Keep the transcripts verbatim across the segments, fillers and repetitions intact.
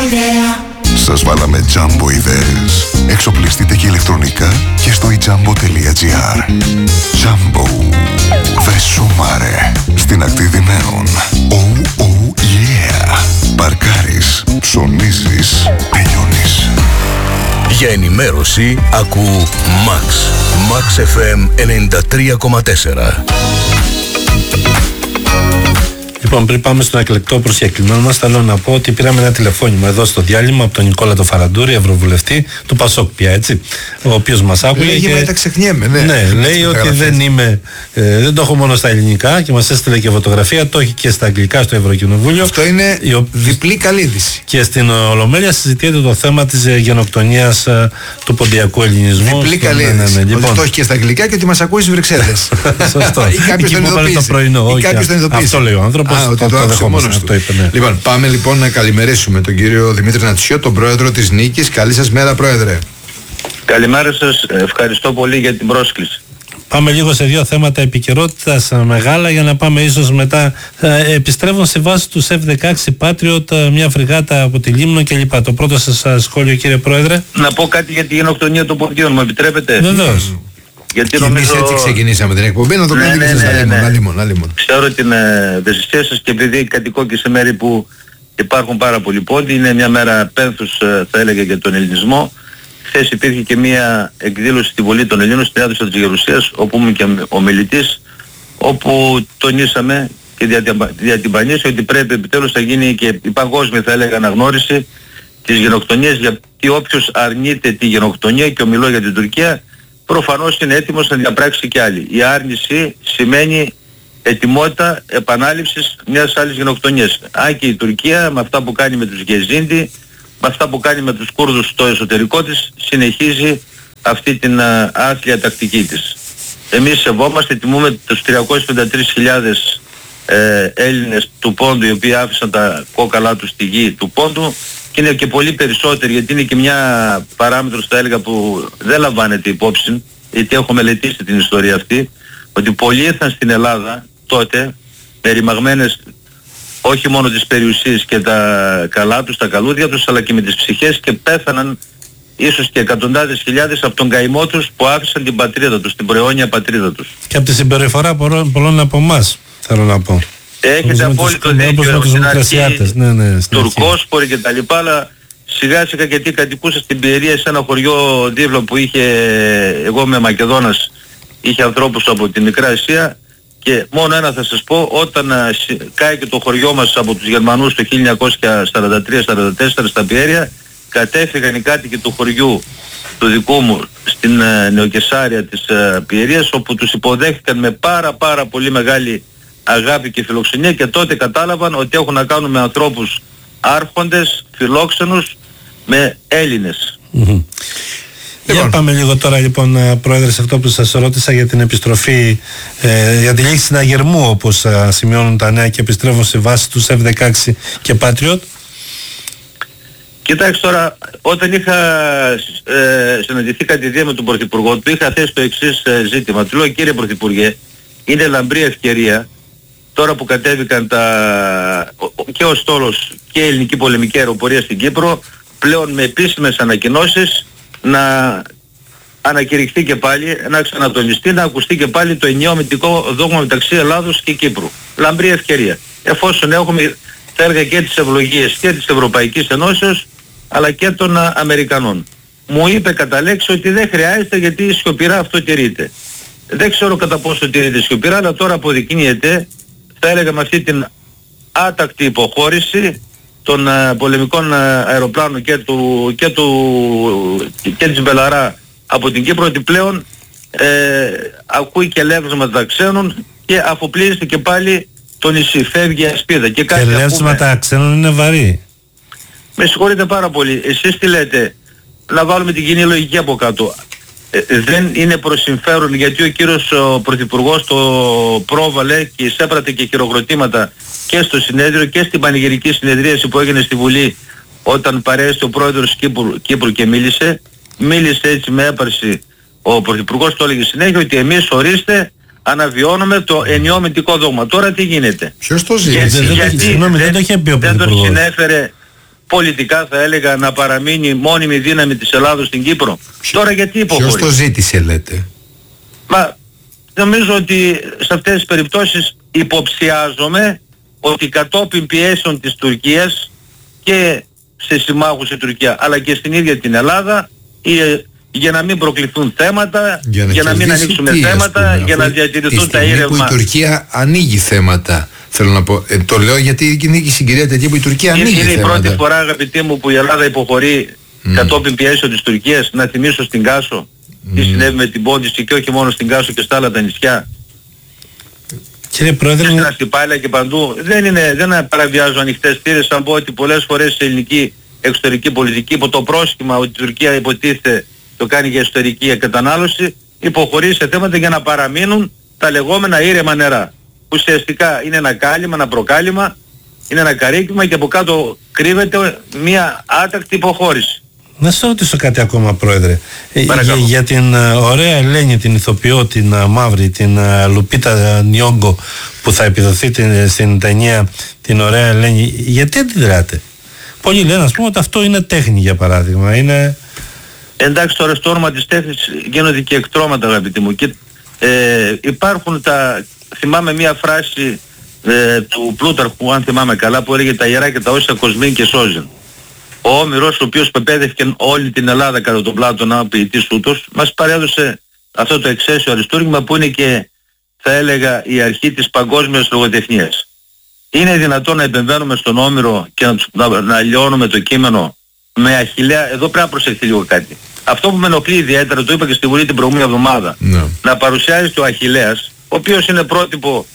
Σας βάλαμε Jumbo ιδέες. Εξοπλιστείτε και ηλεκτρονικά και στο ijambo.gr. Jumbo. Βρεσούμαρε. Στην ακτή Δυναίων. Oh, oh, yeah. Παρκάρεις, ψωνίζεις, τελειώνεις. Για ενημέρωση ακού Max. Max εφ εμ ενενήντα τρία κόμμα τέσσερα. Λοιπόν, πριν πάμε στον εκλεκτό προσκεκλημένο μας, θέλω να πω ότι πήραμε ένα τηλεφώνημα εδώ στο διάλειμμα από τον Νικόλα το Φαραντούρη, ευρωβουλευτή του Πασόκ πια, έτσι, ο οποίος μας άκουγε. Λέγει, και... τα ξεχνιέμαι, ναι. Ναι, λέει ότι γραφές. δεν είμαι, ε, δεν το έχω μόνο στα ελληνικά και μας έστειλε και φωτογραφία, το έχει και στα αγγλικά στο Ευρωκοινοβούλιο. Αυτό είναι ο... διπλή καλή είδηση. Και στην Ολομέλεια συζητιέται το θέμα της γενοκτονίας ε, του ποντιακού ελληνισμού. Διπλή καλή είδηση. Ναι, ναι, ναι. Λοιπόν. Το έχει και στα αγγλικά και ότι μας ακούει στις Βρυξέλλες. Σωστό. Ή κάποιος τον ειδοποίησε. Αυτό λέει ο άνθρωπος. Α, ότι το άκουσε μόνος του. Είπε, ναι. Λοιπόν, πάμε λοιπόν να καλημερίσουμε τον κύριο Δημήτρη Νατσιό, τον πρόεδρο της Νίκης. Καλή σας μέρα, πρόεδρε. Καλημέρα σας, ευχαριστώ πολύ για την πρόσκληση. Πάμε λίγο σε δύο θέματα επικαιρότητας μεγάλα για να πάμε ίσως μετά. Ε, επιστρέφουν σε βάση του εφ δεκαέξι Patriot μια φρεγάτα από τη Λίμνο κλπ. Το πρώτο σας σχόλιο, κύριε πρόεδρε. Να πω κάτι για τη γενοκτονία των ποντίων, μου επιτρέπετε? Βεβαίως. Γιατί νομίζω... Εμείς έτσι ξεκινήσαμε την εκπομπή, να το κάνετε ναι, ναι, ναι, ναι, ναι. Αλίμον, αλίμον. Ξέρω την ευαισθησία σας και επειδή κατοικώ και σε μέρη που υπάρχουν πάρα πολλοί πόντοι, είναι μια μέρα πένθους θα έλεγα για τον ελληνισμό. Χθες υπήρχε και μια εκδήλωση στη Βολή των Ελλήνων στην αίθουσα της Γερουσίας, όπου ήμουν και ομιλητής, όπου τονίσαμε και διατυμπανίσει ότι πρέπει επιτέλους να γίνει και η παγκόσμια θα έλεγα αναγνώριση της γενοκτονίας, γιατί όποιος αρνείται τη γενοκτονία, και ομιλώ για την Τουρκία, προφανώς είναι έτοιμος να διαπράξει και άλλη. Η άρνηση σημαίνει ετοιμότητα επανάληψης μιας άλλης γενοκτονίας. Αν και η Τουρκία με αυτά που κάνει με τους Γεζίντι, με αυτά που κάνει με τους Κούρδους στο εσωτερικό της, συνεχίζει αυτή την α, άθλια τακτική της. Εμείς σεβόμαστε, τιμούμε τους τριακόσιες πενήντα τρεις χιλιάδες ε, Έλληνες του Πόντου, οι οποίοι άφησαν τα κόκαλά τους στη γη του Πόντου, και είναι και πολύ περισσότεροι, γιατί είναι και μια παράμετρος θα έλεγα που δεν λαμβάνεται υπόψη, γιατί έχω μελετήσει την ιστορία αυτή, ότι πολλοί ήρθαν στην Ελλάδα τότε με ρημαγμένες όχι μόνο τις περιουσίες και τα καλά τους, τα καλούδια τους, αλλά και με τις ψυχές, και πέθαναν ίσως και εκατοντάδες χιλιάδες από τον καημό τους που άφησαν την πατρίδα τους, την προαιώνια πατρίδα τους. Και από τη συμπεριφορά πολλών από εμάς, θέλω να πω. Έχετε απόλυτο δίκιο στην αρχή, ναι, ναι, Τουρκόσποροι και τα λοιπά, αλλά σιγά σιγά, γιατί κατοικούσα στην Πιερία σε ένα χωριό δίπλα που είχε, εγώ είμαι Μακεδόνας, είχε ανθρώπους από τη Μικρά Ασία, και μόνο ένα θα σας πω, όταν κάηκε το χωριό μας από τους Γερμανούς το χίλια εννιακόσια σαράντα τρία σαράντα τέσσερα στα Πιέρια, κατέφυγαν οι κάτοικοι του χωριού του δικού μου στην uh, Νεοκεσάρια της uh, Πιερίας, όπου τους υποδέχτηκαν με πάρα πάρα πολύ μεγάλη αγάπη και φιλοξενία, και τότε κατάλαβαν ότι έχουν να κάνουν με ανθρώπους άρχοντες, φιλόξενους, με Έλληνες. Mm-hmm. Λοιπόν. Για πάμε λίγο τώρα λοιπόν, πρόεδρε, σε αυτό που σας ρώτησα για την επιστροφή, ε, για τη λήξη συναγερμού, όπως ε, σημειώνουν τα νέα και επιστρέφουν σε βάση του εφ δεκαέξι και Patriot. Κοιτάξτε τώρα, όταν είχα ε, συναντηθεί κατηδία με τον Πρωθυπουργό, του είχα θέσει το εξής ε, ζήτημα. Του λέω, κύριε Πρωθυπουργέ, είναι λαμπρή ευκαιρία τώρα που κατέβηκαν τα, και ο στόλος και η ελληνική πολεμική αεροπορία στην Κύπρο, πλέον με επίσημες ανακοινώσεις να ανακηρυχθεί και πάλι, να ξανατονιστεί, να ακουστεί και πάλι το ενιαίο μυντικό δόγμα μεταξύ Ελλάδος και Κύπρου. Λαμπρή ευκαιρία. Εφόσον έχουμε, θα έλεγα, και τις ευλογίες και της Ευρωπαϊκής Ενώσεως, αλλά και των α, Αμερικανών. Μου είπε κατά λέξη ότι δεν χρειάζεται, γιατί σιωπηρά αυτό τηρείται. Δεν ξέρω κατά πόσο τηρείται σιωπηρά, αλλά τώρα αποδεικνύεται, θα έλεγα, με αυτή την άτακτη υποχώρηση των α, πολεμικών α, αεροπλάνων και, του, και, του, και της Μπελαρά από την Κύπρο, ότι πλέον ε, ακούει και λεύσματα ξένων και αφοπλίζεται και πάλι το νησί, φεύγει η ασπίδα. Και, και λεύσματα ξένων είναι βαρύ. Με συγχωρείτε πάρα πολύ. Εσείς τι λέτε, να βάλουμε την κοινή λογική από κάτω. Ε, δεν είναι προς συμφέρον, γιατί ο κύριος ο Πρωθυπουργός το πρόβαλε και εισέπρατε και χειροκροτήματα και στο συνέδριο και στην πανηγυρική συνεδρίαση που έγινε στη Βουλή, όταν παρέστηκε ο πρόεδρος Κύπρου, Κύπρου και μίλησε. Μίλησε έτσι με έπαρση ο Πρωθυπουργός, το έλεγε συνέχεια, ότι εμείς, ορίστε, αναβιώνουμε το ενιαίο μυντικό δόγμα. Τώρα τι γίνεται? Ποιος το ζει? Γιατί, δεν, γιατί συγγνώμη, δεν, δεν το είχε πει ο δεν τον συνέφερε πολιτικά θα έλεγα να παραμείνει μόνιμη δύναμη της Ελλάδος στην Κύπρο. Ποιο, τώρα γιατί υποχωρεί? Ποιος το ζήτησε λέτε? Μα νομίζω ότι σε αυτές τις περιπτώσεις υποψιάζομαι ότι κατόπιν πιέσεων της Τουρκίας και σε συμμάχους η Τουρκία αλλά και στην ίδια την Ελλάδα για να μην προκληθούν θέματα, για να, για να μην ανοίξουμε τι, θέματα, πούμε, για να διατηρηθούν τα ήρευμα. Που η Τουρκία ανοίγει θέματα, θέλω να πω. Ε, το λέω γιατί είναι η συγκυρία τέτοια που η Τουρκία ανοίγει είναι θέματα. Είναι η πρώτη φορά, αγαπητοί μου, που η Ελλάδα υποχωρεί mm. κατόπιν πιέσεων της Τουρκίας. Να θυμίσω στην Κάσο mm. τι συνέβη με την Πόντιση και όχι μόνο στην Κάσο και στα άλλα τα νησιά. Κύριε Πρόεδρε, και στην Αστυπάλαια και παντού. Δεν, είναι, δεν παραβιάζω ανοιχτές θύρες, αν πω ότι πολλές φορές σε ελληνική εξωτερική πολιτική υπό το πρόσχημα ότι η Τουρκία υποτίθεται το κάνει για εσωτερική κατανάλωση, υποχωρεί σε θέματα για να παραμείνουν τα λεγόμενα ήρεμα νερά. Ουσιαστικά είναι ένα κάλυμα, ένα προκάλυμα, είναι ένα καρύκιμα και από κάτω κρύβεται μια άτακτη υποχώρηση. Να σας ρωτήσω κάτι ακόμα, Πρόεδρε. Ε, για, για την uh, ωραία Ελένη, την ηθοποιό, την uh, μαύρη, την uh, Λουπίτα Νιόγκο που θα επιδοθεί την, στην ταινία την ωραία Ελένη, γιατί αντιδράτε? Πολλοί λένε, ας πούμε, ότι αυτό είναι τέχνη, για παράδειγμα. Είναι... Εντάξει, τώρα στο όνομα της τέχνης γίνονται και εκτρώματα, αγαπητοί μου. Και, ε, υπάρχουν τα... Θυμάμαι μια φράση ε, του Πλούταρχου, αν θυμάμαι καλά, που έλεγε τα ιερά και τα όσα κοσμήν και σώζουν. Ο Όμηρος, ο οποίος πεπέδευκε όλη την Ελλάδα κατά τον Πλάτωνα, ποιητής ούτως, μας παρέδωσε αυτό το εξαίσιο αριστούργημα που είναι και, θα έλεγα, η αρχή της παγκόσμιας λογοτεχνίας. Είναι δυνατόν να επεμβαίνουμε στον Όμηρο και να, να, να λιώνουμε το κείμενο με Αχιλλέα? Εδώ πρέπει να προσεχθεί λίγο κάτι. Αυτό που με ενοχλεί ιδιαίτερα, το είπα και στη Βουλή την προηγούμενη εβδομάδα, no. να παρουσιάζεται ο Αχιλλέας, ο οποίος είναι πρότυπο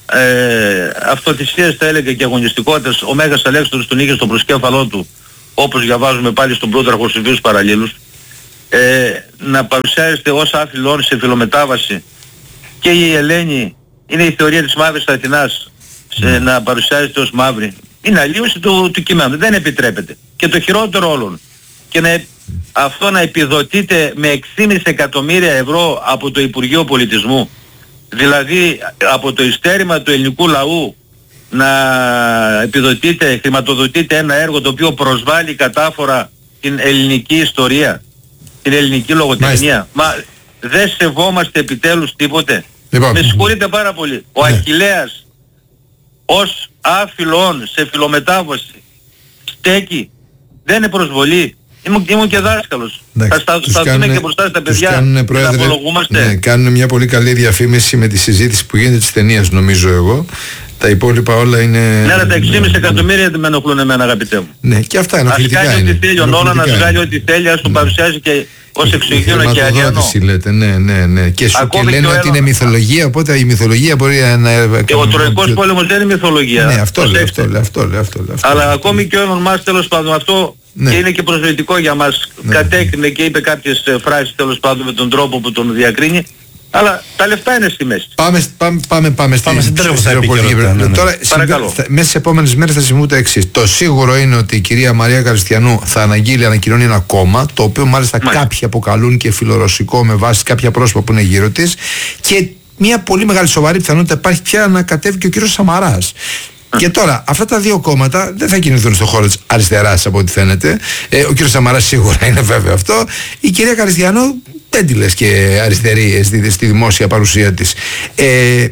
ε, αυτοθυσίας, θα έλεγα, και αγωνιστικότητας. Ο Μέγας Αλέξανδρος τον είχε στο προσκέφαλό του, όπως διαβάζουμε πάλι στον Πλούταρχο στους δύο παραλλήλους, ε, να παρουσιάζεται ως άφιλόν σε φιλομετάβαση, και η Ελένη είναι η θεωρία της Μαύρης Αθηνάς, σε, να παρουσιάζεται ως μαύρη. Είναι αλλίωση του, του κειμένου. Δεν επιτρέπεται. Και το χειρότερο όλων, και να, αυτό να επιδοτείται με έξι κόμμα πέντε εκατομμύρια ευρώ από το Υπουργείο Πολιτισμού, δηλαδή από το ειστέρημα του ελληνικού λαού, να επιδοτείται, χρηματοδοτείται ένα έργο το οποίο προσβάλλει κατάφορα την ελληνική ιστορία, την ελληνική λογοτεχνία. Μα δεν σεβόμαστε επιτέλους τίποτε? Λοιπόν, με συγχωρείτε πάρα πολύ. Ο ναι. Αχιλλέας ως άφιλον σε φιλομετάβαση στέκει, δεν είναι προσβολή? Ήμουν, ήμουν και δάσκαλος. Θα σταθούμε και μπροστά στα παιδιά κάνουν, πρόεδρε, να απολογούμαστε. Ναι, κάνουν μια πολύ καλή διαφήμιση με τη συζήτηση που γίνεται της ταινίας, νομίζω εγώ. Τα υπόλοιπα όλα είναι... Ναι, αλλά τα έξι κόμμα πέντε εκατομμύρια δεν με ενοχλούν εμένα, αγαπητέ μου. Ναι, και αυτά ενοχλητικά είναι. Ας κάνει ό,τι θέλει ο Νόλαν, να βγάλει ό,τι θέλει, ας το ναι. παρουσιάζει και ως εξωγήινο και αριανό. Λέτε, ναι, ναι, ναι. Και σου και λένε ότι είναι μυθολογία, οπότε η μυθολογία μπορεί να... Και ο Τροϊκός πόλεμος δεν είναι μυθολογία. Ναι, αυτό λέει, αυτό λέει, αυτό λέει, αυτό λέει. Αλλά ακόμη και ο Έλλον μας, τέλος πάντων, αυτό και είναι και προσβλητικό για μας. Κατέκρινε και είπε κάποιες φράσεις, τέλος πάντων, με τον τρόπο που τον διακρίνει. Αλλά τα λεφτά είναι στη μέση. Πάμε, πάμε, πάμε, πάμε, πάμε στην τρέχουσα επικαιρότητα. Ναι, ναι. Τώρα, παρακαλώ. Θα, μέσα στις επόμενες μέρες θα συμβούν το εξής. Το σίγουρο είναι ότι η κυρία Μαρία Καριστιανού θα αναγγείλει, ανακοινώνει ένα κόμμα, το οποίο μάλιστα Μάλιστα. κάποιοι αποκαλούν και φιλορωσικό με βάση κάποια πρόσωπα που είναι γύρω της. Και μια πολύ μεγάλη σοβαρή πιθανότητα υπάρχει πια να κατέβει και ο κύριος Σαμαράς. Και τώρα, αυτά τα δύο κόμματα δεν θα κινηθούν στον χώρο της αριστεράς από ό,τι φαίνεται. Ε, ο κύριος Σαμαράς σίγουρα είναι βέβαιο αυτό. Η κυρία Καριστιανού δεν τη λες και αριστερή στη, στη δημόσια παρουσία της. Ε, ε,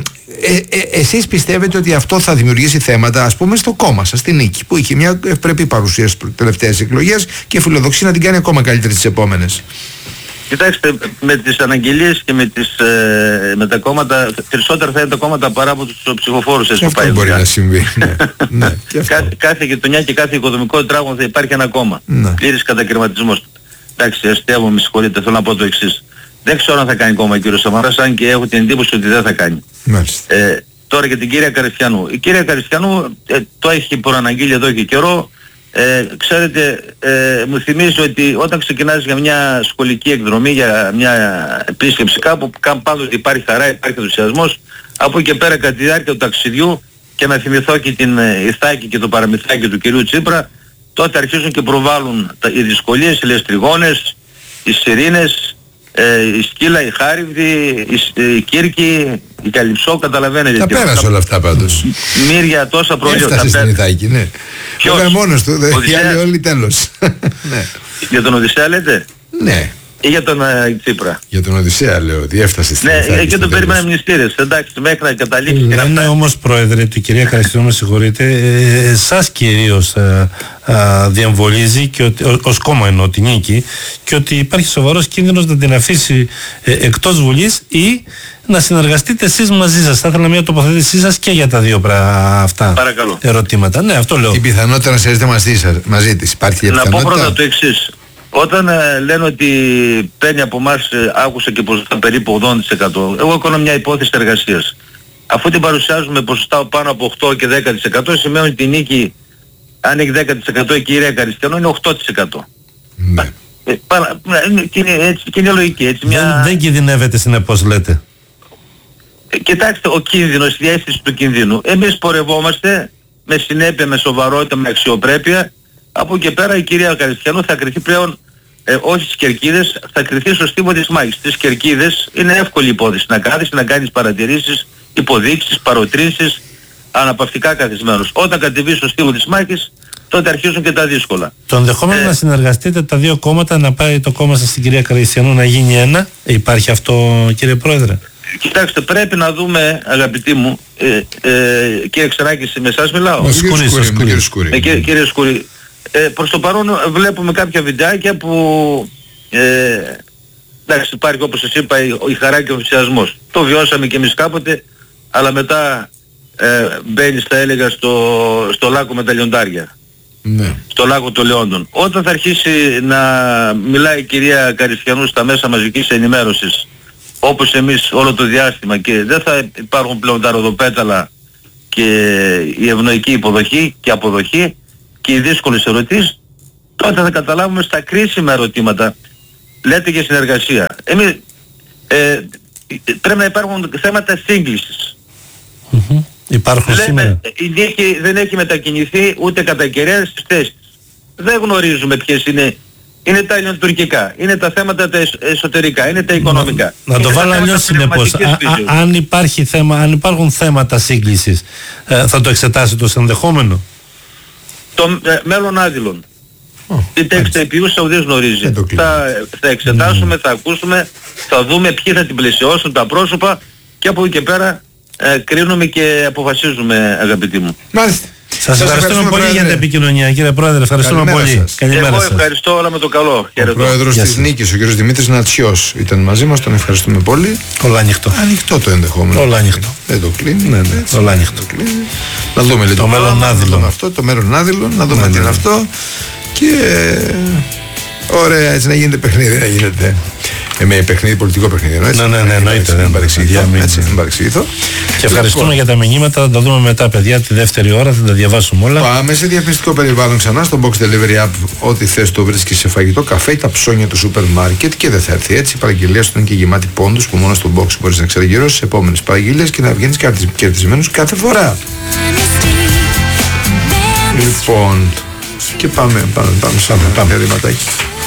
ε, εσείς πιστεύετε ότι αυτό θα δημιουργήσει θέματα, ας πούμε, στο κόμμα σας, στη Νίκη, που είχε μια ευπρεπή παρουσία στις τελευταίες εκλογές και φιλοδοξεί να την κάνει ακόμα καλύτερη στις επόμενες? Κοιτάξτε, με τις αναγγελίες και με, τις, ε, με τα κόμματα, περισσότερα θα είναι τα κόμματα παρά από τους ψηφοφόρους. Και αυτό μπορεί να συμβεί. ναι, ναι, κάθε, κάθε γειτονιά και κάθε οικοδομικό τετράγωνο θα υπάρχει ένα κόμμα. Ναι. Πλήρης κατακριματισμός. Εντάξει, αστείευομαι, με συγχωρείτε, θέλω να πω το εξής. Δεν ξέρω αν θα κάνει κόμμα ο κύριος Σαμαράς, αν και έχω την εντύπωση ότι δεν θα κάνει. Ε, τώρα για την κυρία Καριστιανού. Η κυρία Καριστιανού ε, το έχει προαναγγείλει εδώ και καιρό. Ε, ξέρετε, ε, μου θυμίζει ότι όταν ξεκινάς για μια σχολική εκδρομή, για μια επίσκεψη κάπου, πάντοτε υπάρχει χαρά, υπάρχει ενθουσιασμός. Από εκεί και πέρα, κατά τη διάρκεια του ταξιδιού, και να θυμηθώ και την Ιθάκη και το παραμυθάκι του κυρίου Τσίπρα, τότε αρχίζουν και προβάλλουν τα, οι δυσκολίες, οι λεστριγόνες, οι σιρήνες, ε, η Σκύλα, η Χάριβδη, η, η Κύρκη, η Καλυψό, καταλαβαίνετε. Τα πέρασε όλα αυτά πάντως. Μύρια, τόσα προϊόντα. Έφτασε στην Ιθάκη, ναι. Βέβαια μόνος του, οι άλλοι όλοι τέλος. Ναι. Για τον Οδυσσέα λέτε? Ναι. Ή για τον uh, Τσίπρα? Για τον Οδυσσέα λέω ότι έφτασε στην Ιθάκη. Ναι, και τον περίμενα μνηστήρες. Εντάξει, μέχρι να καταλήξει. Λένε όμως, Πρόεδρε, του κυρία Καριστιανού, με συγχωρείτε, ε, εσάς κυρίως ε, ε, διαμβολίζει και ότι, ω, ως κόμμα εννοώ την νίκη, και ότι υπάρχει σοβαρός κίνδυνος να την αφήσει ε, εκτός Βουλής ή να συνεργαστείτε εσείς μαζί σας. Θα ήθελα μια τοποθέτησή σας και για τα δύο πρα, αυτά Παρακαλώ. ερωτήματα. Ναι, αυτό λέω. Την πιθανότητα να συνεργαστείτε μαζί, σας, μαζί της. Υπάρχει η πιθανότητα? Να πω πρώτα το εξής. Όταν ε, λένε ότι παίρνει από εμάς, ε, άκουσα και ποσοστά περίπου ογδόντα τοις εκατό, εγώ έκανα μια υπόθεση εργασίας. Αφού την παρουσιάζουμε ποσοστά πάνω από οκτώ και δέκα τοις εκατό, σημαίνει ότι η νίκη, αν έχει δέκα τοις εκατό η κυρία Καριστιανού, είναι οκτώ τοις εκατό. Ναι. Ε, παρα, και, είναι, έτσι, και είναι λογική. Έτσι, μια... Δεν, δεν κινδυνεύετε συνεπώς, λέτε. Ε, κοιτάξτε, ο κίνδυνος, η αίσθηση του κινδύνου. Εμείς πορευόμαστε με συνέπεια, με σοβαρότητα, με αξιοπρέπεια. Από εκεί πέρα η κυρία Καριστιανού θα κριθεί πλέον ε, όχι στις κερκίδες, θα κριθεί στο στίβο της μάχης. Στις κερκίδες είναι εύκολη υπόθεση να κάθεις, να κάνεις παρατηρήσεις, υποδείξεις, παροτρύνσεις, αναπαυτικά καθισμένος. Όταν κατεβείς στο στίβο της μάχης, τότε αρχίζουν και τα δύσκολα. Το ενδεχόμενο ε, να συνεργαστείτε τα δύο κόμματα, να πάει το κόμμα σας στην κυρία Καριστιανού να γίνει ένα, υπάρχει αυτό, κύριε Πρόεδρε? Κοιτάξτε, πρέπει να δούμε, αγαπητοί μου, ε, ε, κύριε Ξεράκη, με εσάς μιλάω. Ο Σκούρης, ο Σκούρης. Ε, κύριε, κύριε Σκούρη, ε, προς το παρόν βλέπουμε κάποια βιντεάκια που ε, εντάξει, υπάρχει, όπως σας είπα, η, η χαρά και ο ενθουσιασμός. Το βιώσαμε και εμείς κάποτε, αλλά μετά ε, μπαίνεις, θα έλεγα, στο, στο λάκκο με τα λιοντάρια. Ναι. Στο λάκκο των Λεόντων. Όταν θα αρχίσει να μιλάει η κυρία Καριστιανού στα μέσα μαζικής ενημέρωσης, όπως εμείς όλο το διάστημα, και δεν θα υπάρχουν πλέον τα ροδοπέταλα και η ευνοϊκή υποδοχή και αποδοχή και οι δύσκολες ερωτήσεις, τότε θα καταλάβουμε στα κρίσιμα ερωτήματα. Λέτε για συνεργασία. Εμείς ε, πρέπει να υπάρχουν θέματα σύγκλησης. Mm-hmm. Υπάρχουν Λέμε, σήμερα. η νίκη δεν έχει μετακινηθεί ούτε κατά κεραία στις θέσεις. Δεν γνωρίζουμε ποιες είναι. Είναι τα ελληνοτουρκικά, είναι τα θέματα τα εσωτερικά, είναι τα οικονομικά. Να, να το βάλω αλλιώς συνεπώς. Αν υπάρχει θέμα, αν υπάρχουν θέματα σύγκλησης, ε, θα το εξετάσετε ως ενδεχόμενο? Το ε, μέλλον άδειλων. Oh, τι τέξτα επιούσα ουδής γνωρίζει. Θα, θα εξετάσουμε, mm. θα ακούσουμε, θα δούμε ποιοι θα την πλαισιώσουν, τα πρόσωπα, και από εκεί και πέρα ε, κρίνουμε και αποφασίζουμε, αγαπητοί μου. Μάλιστα. Σας ευχαριστούμε πολύ για την επικοινωνία, κύριε Πρόεδρε. Ευχαριστούμε Καλημέρα πολύ. Σας. Καλημέρα Εγώ σας. Ευχαριστώ, όλα με το καλό. Ο Πρόεδρος της Νίκης, ο κ. Δημήτρης Νατσιός, ήταν μαζί μας, τον ευχαριστούμε πολύ. Όλα ανοιχτό. Ανοιχτό το ενδεχόμενο. Όλα ανοιχτό. Δεν το κλείνει. Ναι, ναι. Έτσι, όλα ανοιχτό. Να δούμε λίγο. Το μέλλον άδειλο. Αυτό, το μέλλον άδειλο, να δούμε ναι, τι ναι. είναι αυτό. Και ωραία, έτσι να γίνεται παιχνίδι, να γίνεται. Ε, με παιχνίδι, πολιτικό παιχνίδι. Έτσι, ναι, ναι, ναι, εννοείται. Δεν παρεξηγηθώ. Και ευχαριστούμε για τα μηνύματα. Θα τα δούμε μετά, παιδιά, τη δεύτερη ώρα. Θα τα διαβάσουμε όλα. Πάμε σε διαφημιστικό περιβάλλον ξανά. Στο Box Delivery App, ό,τι θες το βρίσκεις σε φαγητό, καφέ, τα ψώνια του σούπερ μάρκετ, και δεν θα έρθει έτσι. Η παραγγελία σου είναι και γεμάτη πόντους που μόνο στο Box μπορείς να εξαργυρώσεις τις επόμενες παραγγελίες και να βγαίνεις κερδισμένος κάθε φορά. Λοιπόν, και πάμε, πάμε, πάμε, πάμε, πάμε, πάμε, πάμε, πάμε, πάμε.